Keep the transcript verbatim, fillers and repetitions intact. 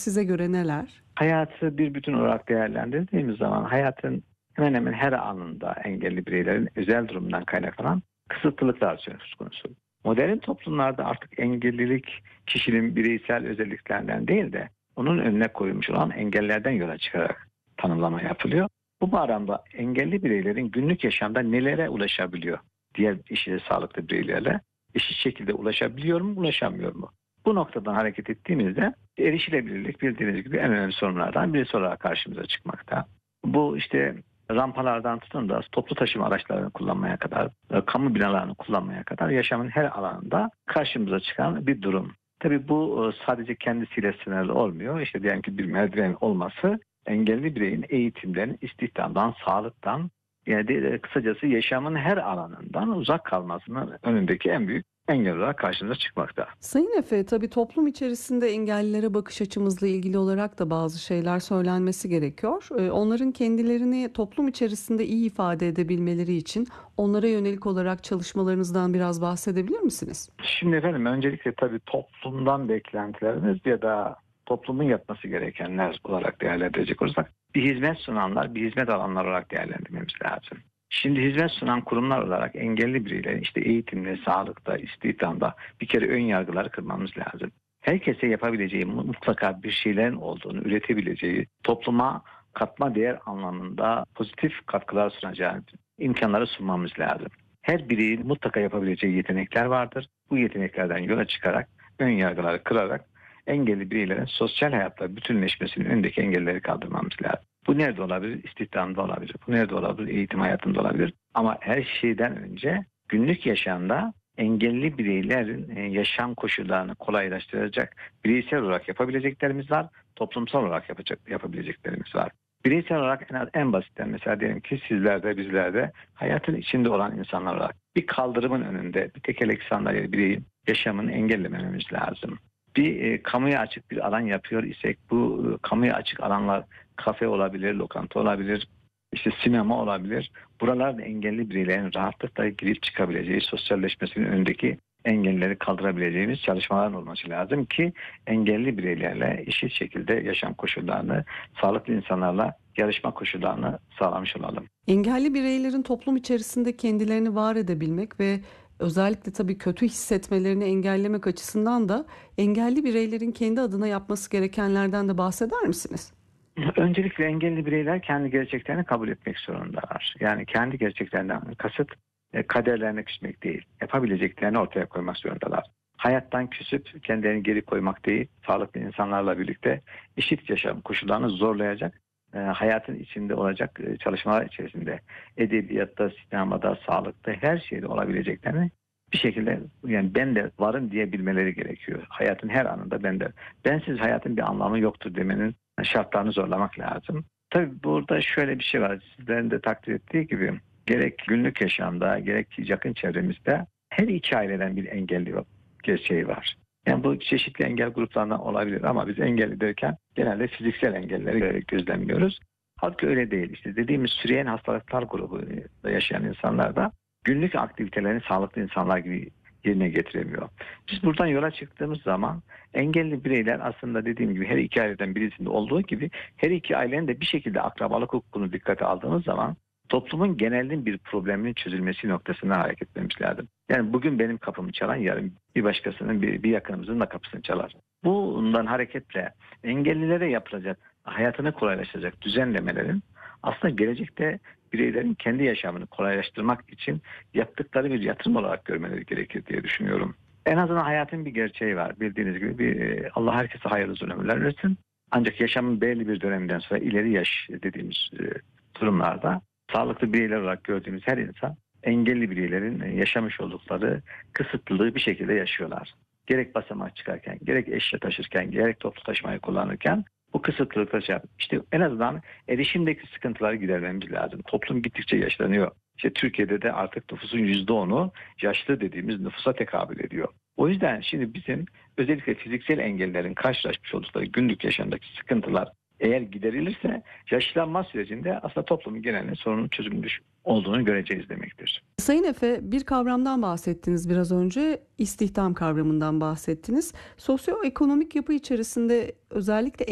size göre neler? Hayatı bir bütün olarak değerlendirdiğimiz zaman hayatın hemen hemen her anında engelli bireylerin özel durumundan kaynaklanan kısıtlılıklar söz konusu. Modern toplumlarda artık engellilik kişinin bireysel özelliklerinden değil de onun önüne koyulmuş olan engellerden yola çıkarak tanımlama yapılıyor. Bu bağlamda engelli bireylerin günlük yaşamda nelere ulaşabiliyor? Diğer işe sağlıklı bireylerle eşit şekilde ulaşabiliyor mu, ulaşamıyor mu? Bu noktadan hareket ettiğimizde erişilebilirlik bildiğiniz gibi en önemli sorunlardan birisi olarak karşımıza çıkmakta. Bu işte rampalardan tutun da toplu taşıma araçlarını kullanmaya kadar, kamu binalarını kullanmaya kadar yaşamın her alanında karşımıza çıkan bir durum. Tabii bu sadece kendisiyle sınırlı olmuyor. İşte diyelim ki bir merdiven olması engelli bireyin eğitimden, istihdamdan, sağlıktan, yani de, kısacası yaşamın her alanından uzak kalmasının önündeki en büyük engel olarak karşımıza çıkmakta. Sayın Efe, tabii toplum içerisinde engellilere bakış açımızla ilgili olarak da bazı şeyler söylenmesi gerekiyor. Ee, Onların kendilerini toplum içerisinde iyi ifade edebilmeleri için onlara yönelik olarak çalışmalarınızdan biraz bahsedebilir misiniz? Şimdi efendim öncelikle tabii toplumdan beklentilerimiz ya da toplumun yapması gerekenler olarak değerlendirecek olursak bir hizmet sunanlar, bir hizmet alanlar olarak değerlendirmemiz lazım. Şimdi hizmet sunan kurumlar olarak engelli bireylerin işte eğitimde, sağlıkta, istihdamda bir kere ön yargıları kırmamız lazım. Herkese yapabileceği mutlaka bir şeylerin olduğunu, üretebileceği, topluma katma değer anlamında pozitif katkılar sunacağı imkanları sunmamız lazım. Her bireyin mutlaka yapabileceği yetenekler vardır. Bu yeteneklerden yola çıkarak, ön yargıları kırarak engelli bireylerin sosyal hayatta bütünleşmesinin önündeki engelleri kaldırmamız lazım. Bu nerede olabilir? İstihdamda olabilir. Bu nerede olabilir? Eğitim hayatında olabilir. Ama her şeyden önce günlük yaşamda engelli bireylerin yaşam koşullarını kolaylaştıracak bireysel olarak yapabileceklerimiz var. Toplumsal olarak yapacak, yapabileceklerimiz var. Bireysel olarak en, en basitten mesela diyelim ki sizlerde bizlerde hayatın içinde olan insanlar olarak bir kaldırımın önünde bir tekerlek sandalye bireyin yaşamını engellemememiz lazım. Bir e, kamuya açık bir alan yapıyor isek bu e, kamuya açık alanlar kafe olabilir, lokanta olabilir, işte sinema olabilir. Buralarda engelli bireylerin rahatlıkla girip çıkabileceği, sosyalleşmesinin önündeki engelleri kaldırabileceğimiz çalışmalar olması lazım ki engelli bireylerle eşit şekilde yaşam koşullarını, sağlıklı insanlarla yarışma koşullarını sağlamış olalım. Engelli bireylerin toplum içerisinde kendilerini var edebilmek ve özellikle tabii kötü hissetmelerini engellemek açısından da engelli bireylerin kendi adına yapması gerekenlerden de bahseder misiniz? Öncelikle engelli bireyler kendi gerçeklerini kabul etmek zorundalar. Yani kendi gerçeklerinden kasıt e, kaderlerine küsmek değil, yapabileceklerini ortaya koymak zorundalar. Hayattan küsüp kendilerini geri koymak değil, sağlıklı insanlarla birlikte eşit yaşam koşullarını zorlayacak, e, hayatın içinde olacak e, çalışmalar içerisinde edebiyatta, sinemada, sağlıkta her şeyde olabileceklerini bir şekilde yani ben de varım diyebilmeleri gerekiyor. Hayatın her anında ben de. Bensiz hayatın bir anlamı yoktur demenin şartlarını zorlamak lazım. Tabii burada şöyle bir şey var. Sizlerin de takdir ettiği gibi gerek günlük yaşamda gerek yakın çevremizde her iki aileden bir engelli gerçeği var. Yani bu çeşitli engel gruplarından olabilir ama biz engelli derken genelde fiziksel engelleri gözlemliyoruz. Halbuki öyle değil. İşte dediğimiz süreyen hastalıklar grubunda yaşayan insanlar da günlük aktivitelerini sağlıklı insanlar gibi yerine getiremiyor. Biz buradan yola çıktığımız zaman engelli bireyler aslında dediğim gibi her iki aileden birisinde olduğu gibi her iki ailenin de bir şekilde akrabalık hukukunu dikkate aldığımız zaman toplumun genelinin bir probleminin çözülmesi noktasına hareket etmemiz lazım. Yani bugün benim kapımı çalan yarın bir başkasının bir, bir yakınımızın da kapısını çalar. Bundan hareketle engellilere yapılacak hayatını kolaylaştıracak düzenlemelerin aslında gelecekte bireylerin kendi yaşamını kolaylaştırmak için yaptıkları bir yatırım olarak görmeleri gerekir diye düşünüyorum. En azından hayatın bir gerçeği var. Bildiğiniz gibi bir, Allah herkese hayırlı uzun ömürler versin. Ancak yaşamın belli bir döneminden sonra ileri yaş dediğimiz e, durumlarda sağlıklı bireyler olarak gördüğümüz her insan engelli bireylerin yaşamış oldukları kısıtlılığı bir şekilde yaşıyorlar. Gerek basamak çıkarken, gerek eşya taşırken, gerek toplu taşımayı kullanırken bu kısıtlılıkla şey yapıyor. İşte en azından erişimdeki sıkıntıları gidermemiz lazım. Toplum gittikçe yaşlanıyor. İşte Türkiye'de de artık nüfusun yüzde onu yaşlı dediğimiz nüfusa tekabül ediyor. O yüzden şimdi bizim özellikle fiziksel engellerin karşılaşmış oldukları günlük yaşamdaki sıkıntılar eğer giderilirse yaşlanma sürecinde aslında toplumun genelinde sorunun çözülmüş olduğunu göreceğiz demektir. Sayın Efe, bir kavramdan bahsettiniz biraz önce, istihdam kavramından bahsettiniz. Sosyoekonomik yapı içerisinde özellikle